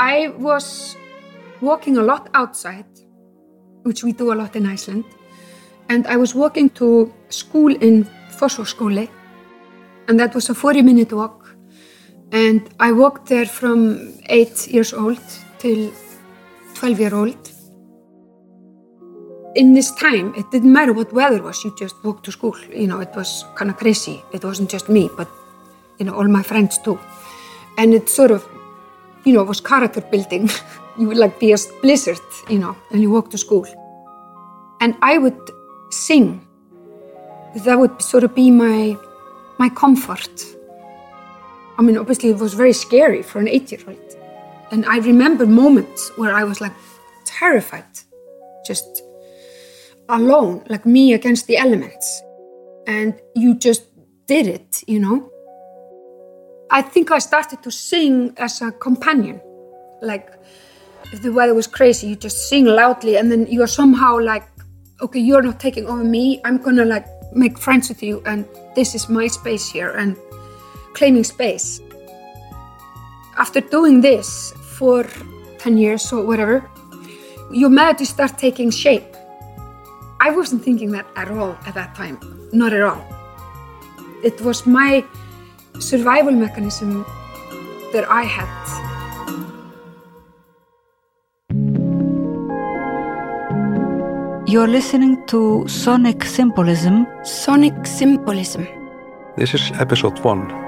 I was walking a lot outside, which we do a lot in Iceland. And I was walking to school in Fossvogsskóli, and that was a 40-minute walk. And I walked there from 8 years old till 12-year-old. In this time, it didn't matter what weather was, you just walked to school. You know, it was kind of crazy. It wasn't just me, but, you know, all my friends too. And it sort of, you know, was character building. You would like be a blizzard, you know, and you walk to school. And I would sing. That would sort of be my comfort. I mean, obviously it was very scary for an 8-year-old. And I remember moments where I was like terrified, just alone, like me against the elements. And you just did it, you know. I think I started to sing as a companion. Like, if the weather was crazy, you just sing loudly, and then you are somehow like, okay, you're not taking over me, I'm gonna like make friends with you, and this is my space here, and claiming space. After doing this for 10 years or whatever, your melody start taking shape. I wasn't thinking that at all at that time, not at all. It was my survival mechanism that I had. You're listening to Sonic Symbolism. Sonic Symbolism. This is episode 1.